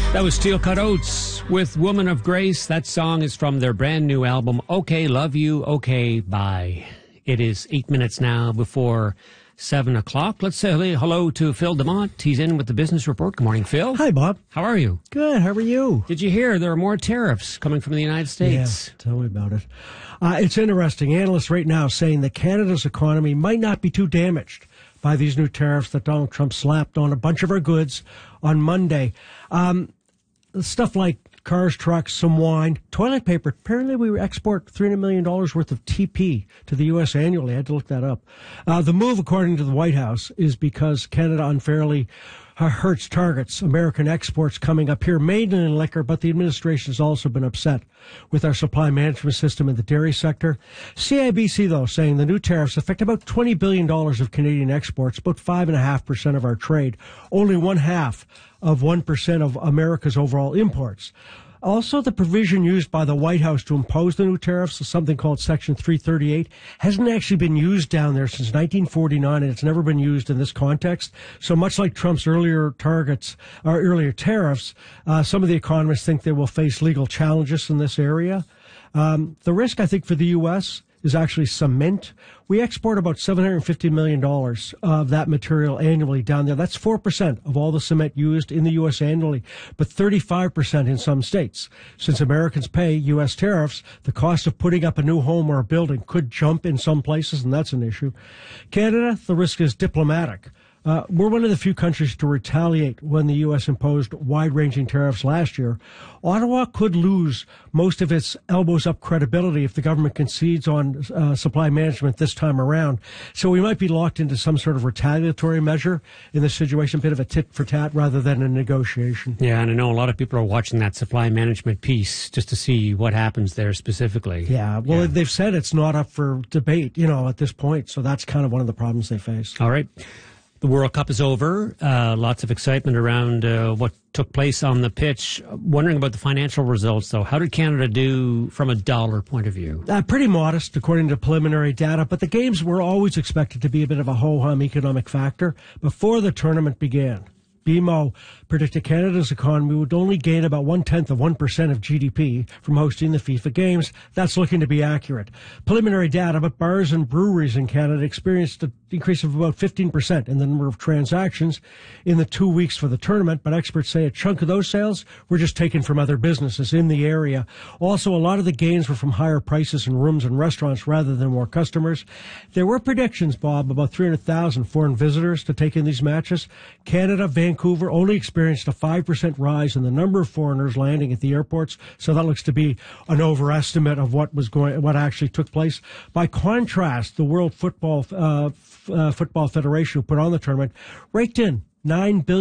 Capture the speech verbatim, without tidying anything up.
That was Steel Cut Oats with Woman of Grace. That song is from their brand new album, Okay, Love You, Okay, Bye. It is eight minutes now before seven o'clock. Let's say hello to Phil DeMont. He's in with the Business Report. Good morning, Phil. Hi, Bob. How are you? Good. How are you? Did you hear there are more tariffs coming from the United States? Yeah, tell me about it. Uh, it's interesting. Analysts right now saying that Canada's economy might not be too damaged by these new tariffs that Donald Trump slapped on a bunch of our goods on Monday. Um, stuff like cars, trucks, some wine, toilet paper. Apparently we export three hundred million dollars worth of T P to the U S annually. I had to look that up. Uh, the move, according to the White House, is because Canada unfairly uh, hurts targets American exports coming up here, mainly in liquor, but the administration has also been upset with our supply management system in the dairy sector. C I B C, though, saying the new tariffs affect about twenty billion dollars of Canadian exports, about five point five percent of our trade, only one half of one percent of America's overall imports. Also, the provision used by the White House to impose the new tariffs, something called Section three thirty-eight, hasn't actually been used down there since nineteen forty-nine, and it's never been used in this context. So much like Trump's earlier targets, or earlier tariffs, uh, some of the economists think they will face legal challenges in this area. Um, the risk, I think, for the U S is actually cement. We export about seven hundred fifty million dollars of that material annually down there. That's four percent of all the cement used in the U S annually, but thirty-five percent in some states. Since Americans pay U S tariffs, the cost of putting up a new home or a building could jump in some places, and that's an issue. Canada, the risk is diplomatic. Uh, we're one of the few countries to retaliate when the U S imposed wide-ranging tariffs last year. Ottawa could lose most of its elbows-up credibility if the government concedes on uh, supply management this time around. So we might be locked into some sort of retaliatory measure in this situation, a bit of a tit-for-tat rather than a negotiation. Yeah, and I know a lot of people are watching that supply management piece just to see what happens there specifically. Yeah, well, yeah. They've said it's not up for debate, you know, at this point. So that's kind of one of the problems they face. All right. The World Cup is over. Uh, lots of excitement around uh, what took place on the pitch. Wondering about the financial results, though. How did Canada do from a dollar point of view? Uh, pretty modest, according to preliminary data. But the games were always expected to be a bit of a ho-hum economic factor before the tournament began. B M O predicted Canada's economy would only gain about one-tenth of one percent of G D P from hosting the FIFA Games. That's looking to be accurate. Preliminary data, but bars and breweries in Canada experienced an increase of about fifteen percent in the number of transactions in the two weeks for the tournament, but experts say a chunk of those sales were just taken from other businesses in the area. Also, a lot of the gains were from higher prices in rooms and restaurants rather than more customers. There were predictions, Bob, about three hundred thousand foreign visitors to take in these matches. Canada, Vancouver only experienced a five percent rise in the number of foreigners landing at the airports, so that looks to be an overestimate of what was going, what actually took place. By contrast, the World Football uh, f- uh, Football Federation, who put on the tournament, raked in nine billion